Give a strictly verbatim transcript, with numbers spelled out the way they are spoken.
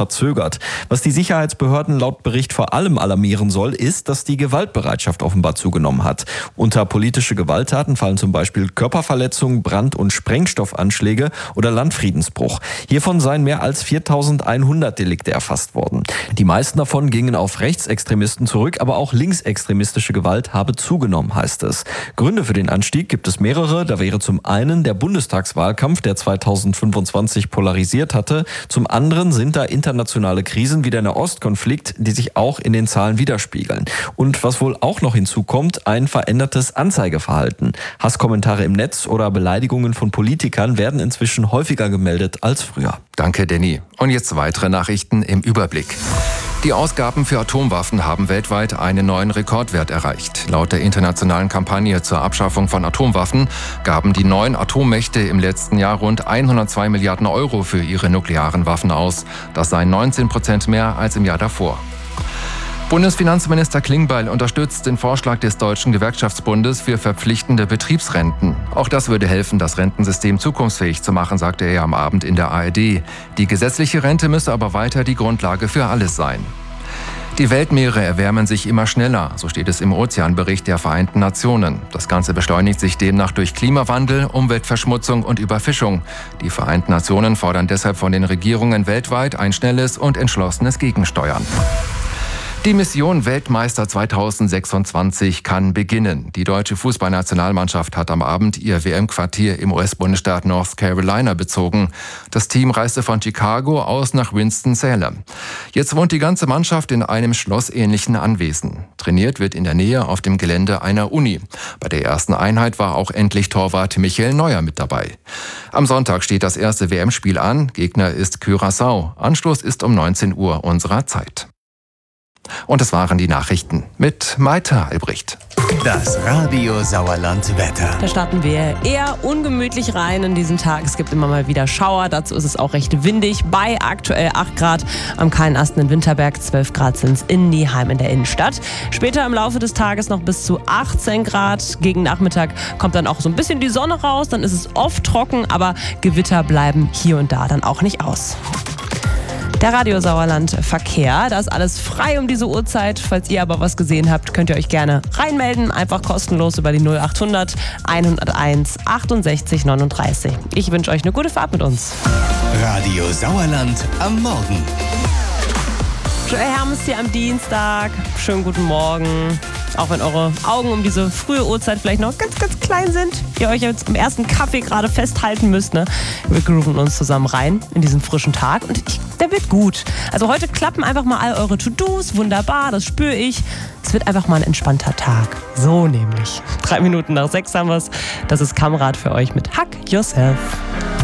verzögert. Was die Sicherheitsbehörden laut Bericht vor allem alarmieren soll, ist, dass die Gewaltbereitschaft offenbar zugenommen hat. Unter politische Gewalttaten fallen zum Beispiel Körperverletzungen, Brand- und Sprengstoffanschläge oder Landfriedensbruch. Hiervon seien mehr als viertausendeinhundert Delikte erfasst worden. Die meisten davon gingen auf Rechtsextremisten zurück, aber auch linksextremistische Gewalt habe zugenommen, heißt es. Gründe für den Anstieg gibt es mehrere. Da wäre zum einen der Bundestagswahlkampf, der zweitausendfünfundzwanzig polarisiert hatte. Zum anderen sind da internationale Krisen wie der Nahostkonflikt, die sich auch in den Zahlen widerspiegeln. Und was wohl auch noch hinzukommt, ein verändertes Anzeigeverhalten. Hasskommentare im Netz oder Beleidigungen von Politikern werden inzwischen häufiger gemeldet als früher. Danke, Danny. Und jetzt weitere Nachrichten im Überblick. Die Ausgaben für Atomwaffen haben weltweit einen neuen Rekordwert erreicht. Laut der internationalen Kampagne zur Abschaffung von Atomwaffen gaben die neun Atommächte im letzten Jahr rund hundertzwei Milliarden Euro für ihre nuklearen Waffen aus. Das seien neunzehn Prozent mehr als im Jahr davor. Bundesfinanzminister Klingbeil unterstützt den Vorschlag des Deutschen Gewerkschaftsbundes für verpflichtende Betriebsrenten. Auch das würde helfen, das Rentensystem zukunftsfähig zu machen, sagte er am Abend in der A R D. Die gesetzliche Rente müsse aber weiter die Grundlage für alles sein. Die Weltmeere erwärmen sich immer schneller, so steht es im Ozeanbericht der Vereinten Nationen. Das Ganze beschleunigt sich demnach durch Klimawandel, Umweltverschmutzung und Überfischung. Die Vereinten Nationen fordern deshalb von den Regierungen weltweit ein schnelles und entschlossenes Gegensteuern. Die Mission Weltmeister zweitausendsechsundzwanzig kann beginnen. Die deutsche Fußballnationalmannschaft hat am Abend ihr W M-Quartier im U S-Bundesstaat North Carolina bezogen. Das Team reiste von Chicago aus nach Winston-Salem. Jetzt wohnt die ganze Mannschaft in einem schlossähnlichen Anwesen. Trainiert wird in der Nähe auf dem Gelände einer Uni. Bei der ersten Einheit war auch endlich Torwart Michael Neuer mit dabei. Am Sonntag steht das erste W M-Spiel an. Gegner ist Curaçao. Anstoß ist um neunzehn Uhr unserer Zeit. Und das waren die Nachrichten mit Maite Albrecht. Das Radio Sauerland Wetter. Da starten wir eher ungemütlich rein in diesen Tag. Es gibt immer mal wieder Schauer. Dazu ist es auch recht windig. Bei aktuell acht Grad am Kahlenasten in Winterberg. zwölf Grad sind es in Neheim in der Innenstadt. Später im Laufe des Tages noch bis zu achtzehn Grad. Gegen Nachmittag kommt dann auch so ein bisschen die Sonne raus. Dann ist es oft trocken, aber Gewitter bleiben hier und da dann auch nicht aus. Der Radio Sauerland Verkehr, da ist alles frei um diese Uhrzeit. Falls ihr aber was gesehen habt, könnt ihr euch gerne reinmelden. Einfach kostenlos über die null achthundert hunderteins achtundsechzig neununddreißig. Ich wünsche euch eine gute Fahrt mit uns. Radio Sauerland am Morgen. Joel Hermes hier am Dienstag. Schönen guten Morgen. Auch wenn eure Augen um diese frühe Uhrzeit vielleicht noch ganz, ganz klein sind. Ihr euch jetzt im ersten Kaffee gerade festhalten müsst. Ne? Wir grooven uns zusammen rein in diesen frischen Tag. Und ich, der wird gut. Also heute klappen einfach mal all eure To-Dos. Wunderbar, das spüre ich. Es wird einfach mal ein entspannter Tag. So nämlich. Drei Minuten nach sechs haben wir es. Das ist Kamrat für euch mit Hack Yourself.